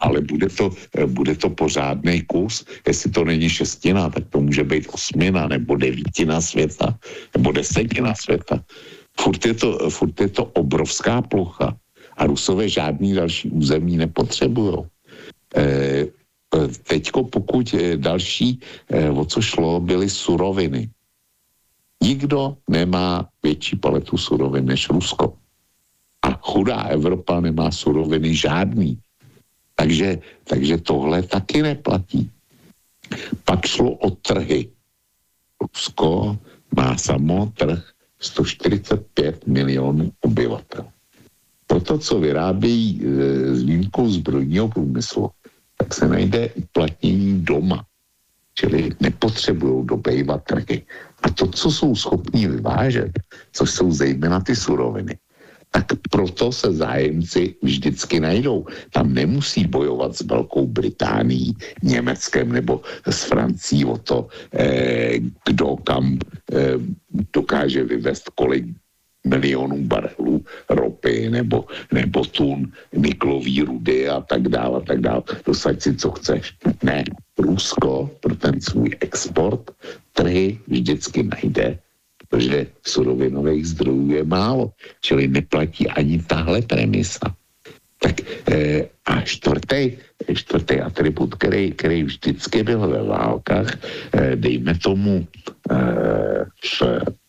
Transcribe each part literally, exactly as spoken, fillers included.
ale bude to, bude to pořádný kus. Jestli to není šestina, tak to může být osmina, nebo devítina světa, nebo desetina světa. Furt je to, furt je to obrovská plocha a Rusové žádný další území nepotřebujou. E, teďko pokud další, e, o co šlo, byly suroviny. Nikdo nemá větší paletu surovin než Rusko. A chudá Evropa nemá suroviny žádný. Takže, takže tohle taky neplatí. Pak šlo o trhy. Rusko má samo trh sto čtyřicet pět milionů obyvatel. Pro to, co vyrábějí e, s výjimkou zbrojního průmyslu, tak se najde uplatnění doma. Čili nepotřebují dobejvat trhy. A to, co jsou schopní vyvážet, což jsou zejména ty suroviny, tak proto se zájemci vždycky najdou. Tam nemusí bojovat s Velkou Británií, Německem nebo s Francií o to, eh, kdo kam eh, dokáže vyvést kolik milionů barelů ropy nebo, nebo tun niklový rudy a tak dále, a tak dále. Dosaď si, co chceš. Ne, Rusko pro ten svůj export trhy vždycky najde, protože surovinových zdrojů je málo, čili neplatí ani tahle premisa. Tak e, a čtvrtý, čtvrtý atribut, který, který vždycky byl ve válkách, e, dejme tomu e, v,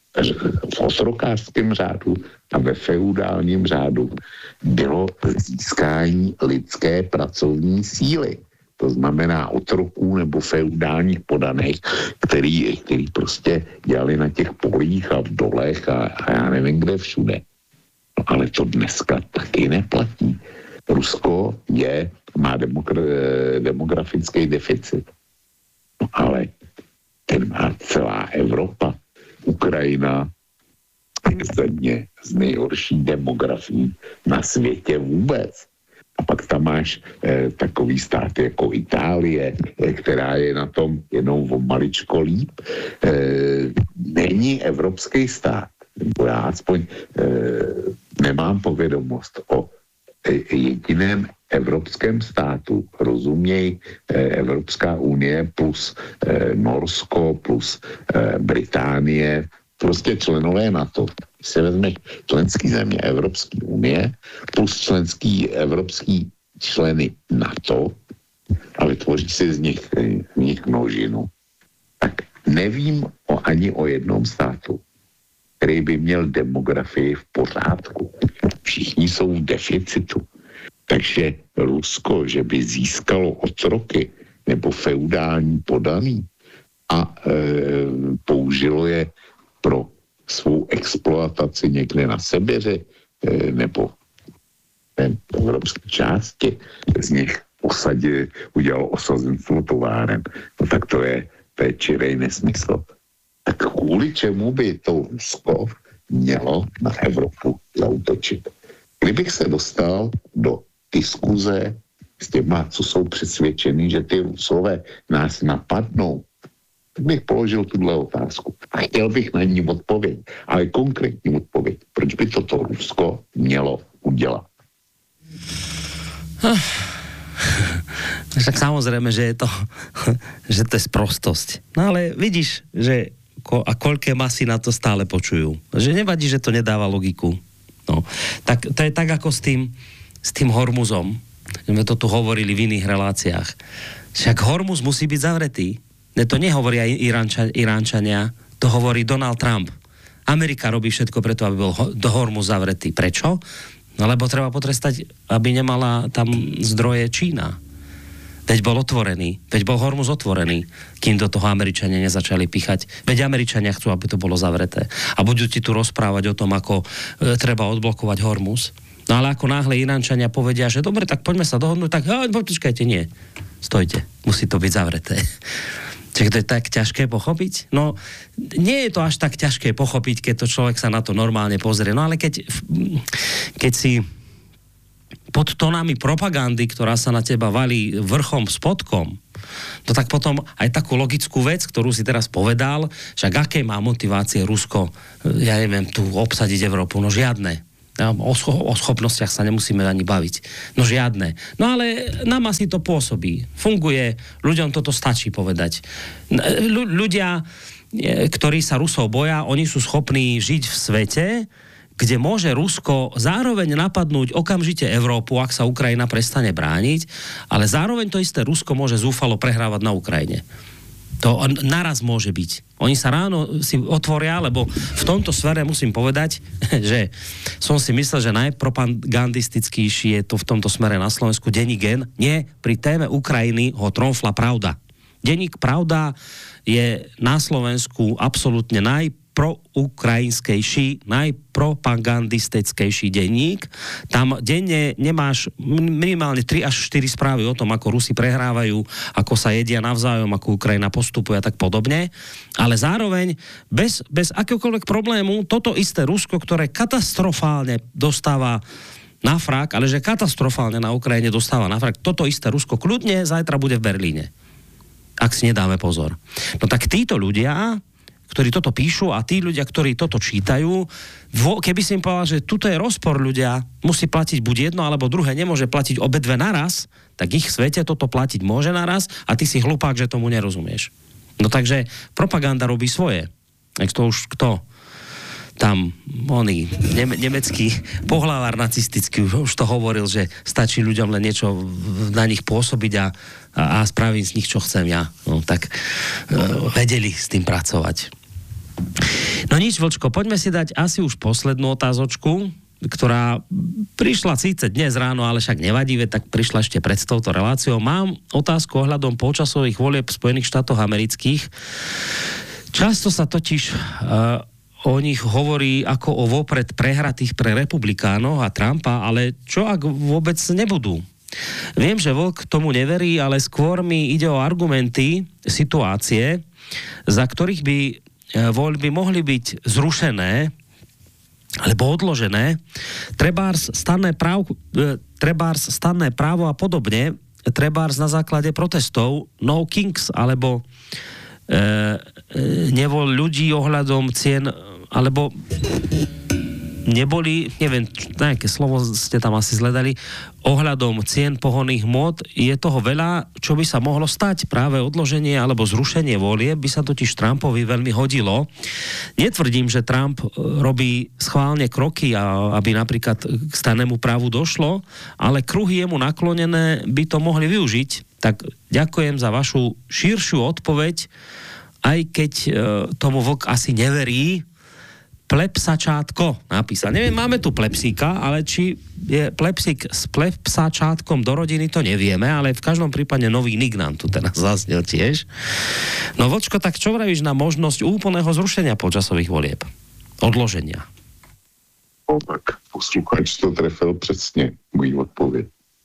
v otrokářském řádu a ve feudálním řádu, bylo získání lidské pracovní síly. To znamená otroků nebo feudálních podaných, který, který prostě dělali na těch polích a v dolech a, a já nevím kde všude. No ale to dneska taky neplatí. Rusko je, má demogra- demografický deficit. No ale ten má celá Evropa. Ukrajina je země s nejhorší demografií na světě vůbec. A pak tam máš eh, takový stát jako Itálie, eh, která je na tom jenom o maličko líp. Eh, není evropský stát. Nebo já aspoň eh, nemám povědomost o eh, jediném evropském státu. Rozuměj eh, Evropská unie plus eh, Norsko plus eh, Británie, prostě členové NATO. Se vezme členský země Evropské unie plus členský evropský členy NATO a vytvoří si z nich, z nich množinu. Tak nevím o, ani o jednom státu, který by měl demografii v pořádku. Všichni jsou v deficitu. Takže Rusko, že by získalo otroky nebo feudální podaný a e, použilo je pro svou exploataci někde na Sibiři e, nebo v evropské části, z nich osadili, udělalo osazenstvo továren. No tak to je, to je čirej nesmysl. Tak kvůli čemu by to Rusko mělo na Evropu zaútočit? Kdybych se dostal do diskuze s těma, co jsou přesvědčení, že ty Rusové nás napadnou, tak bych položil tuhle otázku. A chtěl bych na ní odpověď, ale konkrétní odpověď. Proč by toto Rusko mělo udělat? Tak samozrejme, že je to, že to je sprostosť. No ale vidíš, že ko, a koľké masy na to stále počujú. Že nevadí, že to nedáva logiku. No. Tak to je tak ako s tým, s tým Hormuzom. My to tu hovorili v iných reláciách. Však Hormuz musí byť zavretý. Ne, to nehovoria Iránča, Iránčania, to hovorí Donald Trump. Amerika robí všetko preto, aby bol do Hormuz zavretý. Prečo? No lebo treba potrestať, aby nemala tam zdroje Čína. Veď bol otvorený, veď bol Hormuz otvorený, kým do toho Američania nezačali píchať. Veď Američania chcú, aby to bolo zavreté. A budú ti tu rozprávať o tom, ako e, treba odblokovať Hormuz. No ale ako náhle Iránčania povedia, že dobre, tak poďme sa dohodnúť, tak á, počkajte, nie. Stojte, musí to byť zavreté. Čiže to je tak ťažké pochopiť? No, nie je to až tak ťažké pochopiť, keď to človek sa na to normálne pozrie. No ale keď, keď si pod tónami propagandy, ktorá sa na teba valí vrchom spodkom, no tak potom aj takú logickú vec, ktorú si teraz povedal, však aké má motivácie Rusko, ja neviem, tu obsadiť Európu? No žiadne. O, scho- o schopnostiach sa nemusíme ani baviť. No žiadne. No ale nám asi to pôsobí. Funguje. Ľuďom toto stačí povedať. Ľu- ľudia, ktorí sa Rusov boja, oni sú schopní žiť v svete, kde môže Rusko zároveň napadnúť okamžite Európu, ak sa Ukrajina prestane brániť, ale zároveň to isté Rusko môže zúfalo prehrávať na Ukrajine. To naraz môže byť. Oni sa ráno si otvoria, lebo v tomto sfere musím povedať, že som si myslel, že najpropagandistickejší je to v tomto smere na Slovensku denník Gen. Nie, pri téme Ukrajiny ho tromfla Pravda. Denník Pravda je na Slovensku absolútne najproukrajinskejší, najpropagandistickejší denník. Tam denne nemáš minimálne tri až štyri správy o tom, ako Rusi prehrávajú, ako sa jedia navzájom, ako Ukrajina postupuje a tak podobne. Ale zároveň bez, bez akéhokoľvek problému toto isté Rusko, ktoré katastrofálne dostáva na frak, ale že katastrofálne na Ukrajine dostáva na frak, toto isté Rusko kľudne zajtra bude v Berlíne. Ak si nedáme pozor. No tak títo ľudia, ktorí toto píšu a tí ľudia, ktorí toto čítajú, keby si im povedal, že tuto je rozpor ľudia, musí platiť buď jedno alebo druhé, nemôže platiť obedve naraz, tak ich svete toto platiť môže naraz a ty si hlupák, že tomu nerozumieš. No takže propaganda robí svoje. Ak to už kto tam, oný ne- nemecký pohlavár nacistický už to hovoril, že stačí ľuďom len niečo na nich pôsobiť a, a, a spravím z nich, čo chcem ja. No tak uh, vedeli s tým pracovať. No nič, Vlčko, poďme si dať asi už poslednú otázočku, ktorá prišla síce dnes ráno, ale však nevadí, tak prišla ešte pred touto reláciou. Mám otázku ohľadom počasových volieb v Spojených štátoch amerických. Často sa totiž uh, o nich hovorí ako o vopred prehratých pre republikánov a Trumpa, ale čo ak vôbec nebudú? Viem, že Vlk tomu neverí, ale skôr mi ide o argumenty, situácie, za ktorých by voľby mohli byť zrušené alebo odložené. Trebárs stanné, práv, trebárs stanné právo a podobne, trebárs na základe protestov No Kings alebo e, nevol ľudí ohľadom cien alebo neboli, neviem, nejaké slovo ste tam asi zledali, ohľadom cien pohonných hmôt, je toho veľa, čo by sa mohlo stať. Práve odloženie alebo zrušenie volieb by sa totiž Trumpovi veľmi hodilo. Netvrdím, že Trump robí schválne kroky, a, aby napríklad k stannému právu došlo, ale kruhy jemu naklonené by to mohli využiť. Tak ďakujem za vašu širšiu odpoveď, aj keď e, tomu Vlk asi neverí. Plepsačátko napísal. Neviem, máme tu plepsíka, ale či je plepsík s plepsačátkom do rodiny, to nevieme, ale v každom prípade nový nick nám tu teraz zaznel tiež. No Vlčko, tak čo vravíš na možnosť úplného zrušenia počasových volieb? Odloženia. No tak, posluchač to trefil přesně, můj odpověď.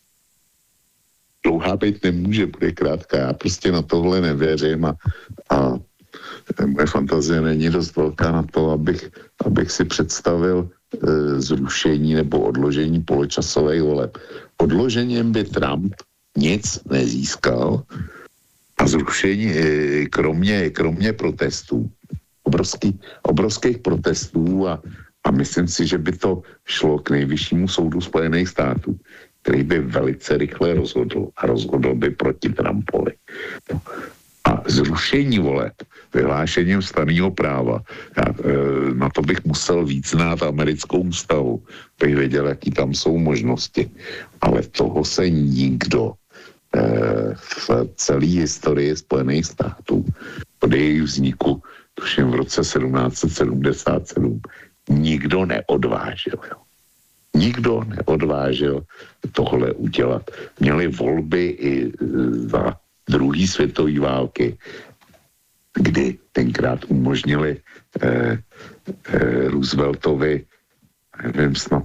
Dlouhá být nemůže, bude krátká. Já prostě na tohle nevěřím a, a moje fantazie není dost velká na to, abych, abych si představil e, zrušení nebo odložení poločasových voleb. Odložením by Trump nic nezískal a zrušení e, kromě, kromě protestů, obrovský, obrovských protestů a, a myslím si, že by to šlo k nejvyššímu soudu Spojených států, který by velice rychle rozhodl a rozhodl by proti Trumpovi. No. A zrušení voleb, vyhlášením stanného práva, já, e, na to bych musel víc znát americkou ústavu, bych věděl, jaký tam jsou možnosti. Ale toho se nikdo e, v celé historii Spojených států od jejich vzniku, tuším v roce sedmnáct set sedmdesát sedm, nikdo neodvážil. Jo. Nikdo neodvážil tohle udělat. Měli volby i za druhé světové války, kdy tenkrát umožnili eh, eh, Rooseveltovi, nevím, snad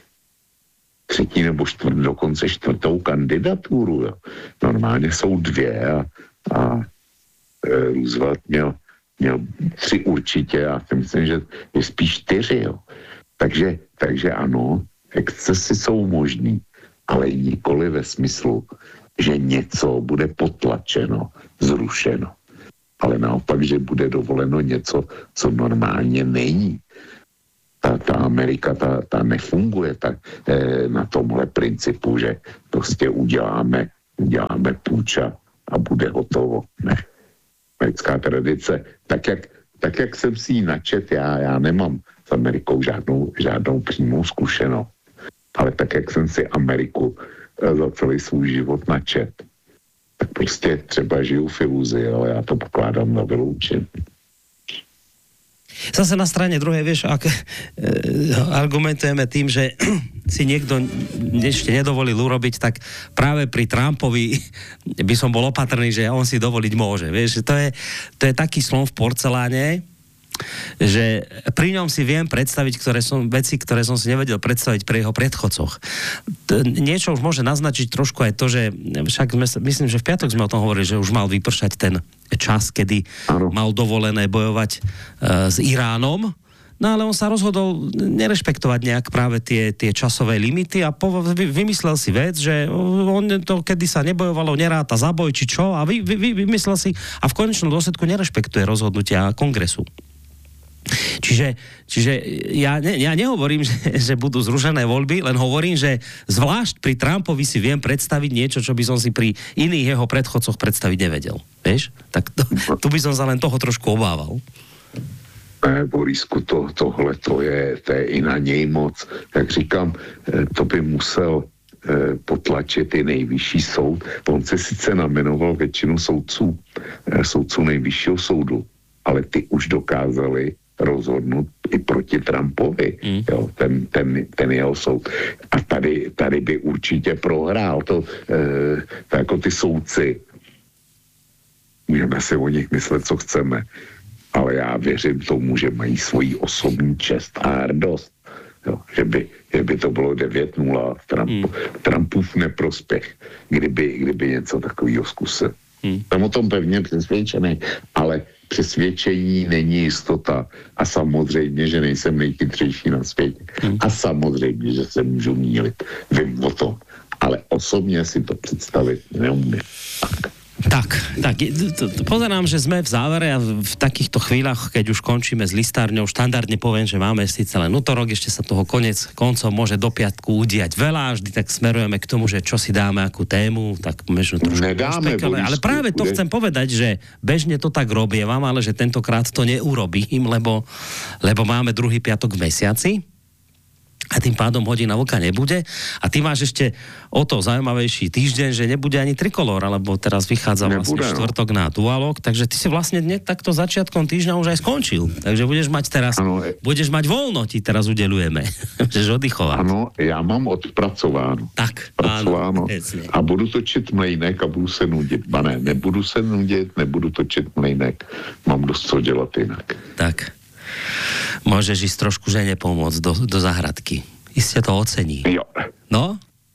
třetí nebo čtvrt, dokonce čtvrtou kandidaturu. Jo. Normálně jsou dvě a, a eh, Roosevelt měl, měl tři určitě, já si myslím, že je spíš čtyři. Jo. Takže, takže ano, excesy jsou možný, ale nikoli ve smyslu, že něco bude potlačeno, zrušeno. Ale naopak, že bude dovoleno něco, co normálně není. ta, ta Amerika, ta, ta nefunguje tak, eh, na tomhle principu, že prostě uděláme, uděláme půjča a bude hotovo. Ne. Americká tradice, tak jak, tak jak jsem si ji načet, já, já nemám s Amerikou žádnou, žádnou přímou zkušenost, ale tak jak jsem si Ameriku eh, za celý svůj život načet, tak prostě třeba žiju v iluzi, ale já to pokládám za vyloučení. Zase na strane druhej, vieš, ak e, argumentujeme tým, že si niekto ešte nedovolil urobiť, tak práve pri Trumpovi by som bol opatrný, že on si dovoliť môže. Vieš, to je, to je taký slon v porceláne, že pri ňom si viem predstaviť ktoré som, veci, ktoré som si nevedel predstaviť pri jeho predchodcoch. T- niečo už môže naznačiť trošku aj to, že však myslím, že v piatok sme o tom hovorili, že už mal vypršať ten čas, kedy ano. mal dovolené bojovať uh, s Iránom. No ale on sa rozhodol nerešpektovať nejak práve tie, tie časové limity a po, vy, vymyslel si vec, že on to, kedy sa nebojovalo, neráta za boj, či čo, a vy, vy, vymyslel si a v konečnom dôsledku nerešpektuje rozhodnutia kongresu. Čiže, čiže ja, ne, ja nehovorím, že, že budú zrušené voľby, len hovorím, že zvlášť pri Trumpovi si viem predstaviť niečo, čo by som si pri iných jeho predchodcoch predstaviť nevedel. Vieš? Tak to, tu by som sa len toho trošku obával. Ne, Borisku, to, tohle to je, to je i na něj moc. Jak říkám, to by musel eh, potlačit i nejvyšší soud. On se sice namenoval většinu soudců, eh, soudců nejvyššího soudu, ale ty už dokázali rozhodnout i proti Trumpovi, mm. jo, ten, ten, ten jeho soud. A tady, tady by určitě prohrál to, eh, to jako ty soudci. Můžeme si o nich myslet, co chceme, ale já věřím tomu, že mají svoji osobní čest a hrdost. Jo, že, by, že by to bylo devět nula Trump, mm. Trumpův neprospěch, kdyby, kdyby něco takového zkusil. Mm. Jsem o tom pevně přesvědčený, ale přesvědčení není jistota a samozřejmě, že nejsem nejchytřejší na světě. Hmm. A samozřejmě, že se můžu mýlit. Vím o tom. Ale osobně si to představit neumím. Tak. Tak, tak, pozerám, že sme v závere a v takýchto chvíľach, keď už končíme s listárňou, štandardne poviem, že máme síce len utorok, ešte sa toho konec koncov môže do piatku udiať veľa, vždy tak smerujeme k tomu, že čo si dáme, akú tému, tak možno trošku Nedáme, špekale, ale práve to chcem povedať, že bežne to tak robievam, ale že tentokrát to neurobím, lebo, lebo máme druhý piatok v mesiaci. A tým pádom hodina vlka nebude. A ty máš ešte o to zaujímavejší týždeň, že nebude ani trikolor, alebo teraz vychádza vlastne nebude, štvrtok no. na dualog, takže ty si vlastne dnes takto začiatkom týždňa už aj skončil. Takže budeš mať teraz, ano, budeš mať voľno, ti teraz udeľujeme. Budeš oddychovať. Áno, ja mám odpracováno. Tak, Pracováno. Áno, a budu točit mlejnek a budu se nudit. Ba ne, nebudu se nudit, nebudu točit mlejnek. Mám dost co dělat jinak. Tak. Môžeš ísť trošku žene pomôcť do, do záhradky. Iste to ocení. Jo. No?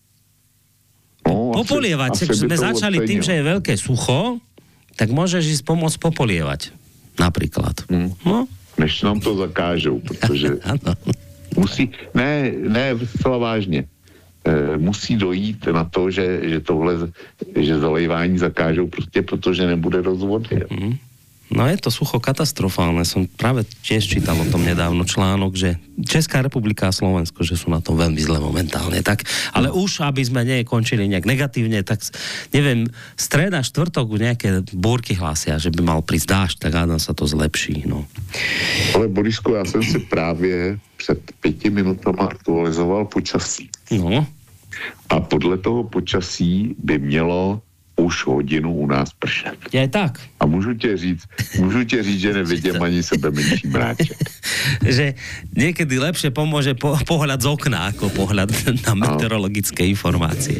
no popolievať. Asi, asi sme začali ocenil. Tým, že je veľké sucho, tak môžeš ísť pomôcť popolievať. Napríklad. Hmm. No? Než nám to zakážou, protože musí, ne, ne, zcela vážně, e, musí dojít na to, že, že tohle, že zalejvání zakážou prostě, protože nebude rozvody. Hmm. No je to sucho katastrofálne. Som práve tiež čítal o tom nedávno článok, že Česká republika a Slovensko, že sú na tom veľmi zle momentálne. Tak, ale už, aby sme nekončili nejak negatívne, tak neviem, streda, štvrtok nejaké búrky hlásia, že by mal prísť dážď, tak hádam sa to zlepší. No. Ale Borisku, já jsem si právě před pěti minutama aktualizoval počasí. No. A podle toho počasí by mělo už hodinu u nás pršet. Je tak. A můžu tě říct, můžu tě říct, že nevidím ani sebe menší mráček. Že niekedy lepšie pomôže po, pohľad z okna, ako pohľad na meteorologické informácie.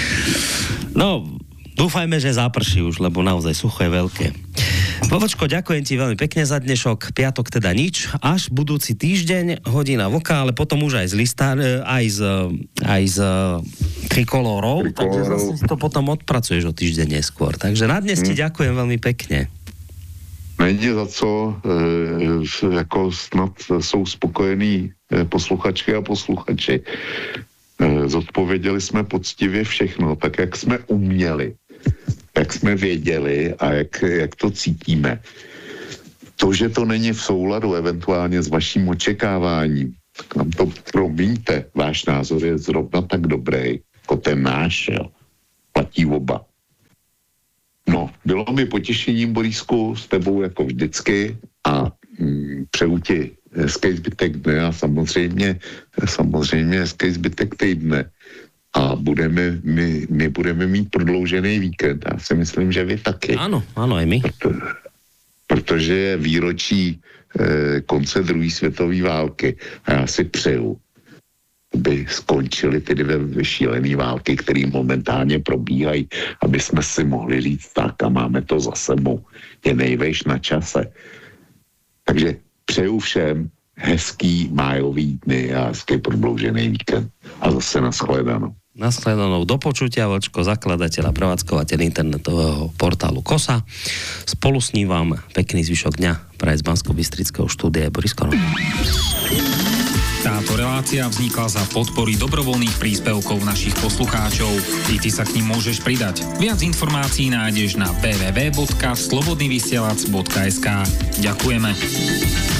No, dúfajme, že zaprší už, lebo naozaj sucho je veľké. Vovočko, ďakujem ti veľmi pekne za dnešok. Piatok teda nič. Až budúci týždeň hodina vlka, ale potom už aj z listár, aj z, aj z trikolórov, takže zase to potom odpracuješ o týždeň neskôr. Takže na dnes hmm. ti ďakujem veľmi pekne. Není za co, e, jako snad jsou spokojení posluchačky a posluchači. E, zodpověděli jsme poctivě všechno, tak jak jsme uměli. Jak jsme věděli a jak, jak to cítíme. To, že to není v souladu eventuálně s vaším očekáváním, tak nám to promiňte, váš názor je zrovna tak dobrý, jako ten náš, jo. Platí oba. No, bylo mi potěšením, Borisku, s tebou jako vždycky a mm, přeju ti hezký zbytek dne a samozřejmě, samozřejmě hezký zbytek týdne. A budeme, my, my budeme mít prodloužený víkend. Já si myslím, že vy taky. Ano, ano, i my. Proto, protože je výročí eh, konce druhé světové války a já si přeju, aby skončily ty dvě šílené války, které momentálně probíhají, aby jsme si mohli říct tak a máme to za sebou. Je nejvejš na čase. Takže přeju všem hezký májový dny a hezký prodloužený víkend. A zase nashledanou. Nashledanou. Do počutia, Vlčko, zakladateľ a prevádzkovateľ internetového portálu Kosa. Spolu s ním vám pekný zvyšok dňa praje z Banskobystrického štúdia Boris Koroni. Táto relácia vznikla za podpory dobrovoľných príspevkov našich poslucháčov. I ty sa k nim môžeš pridať. Viac informácií nájdeš na w w w bodka slobodnyvysielac bodka es ka. Ďakujeme.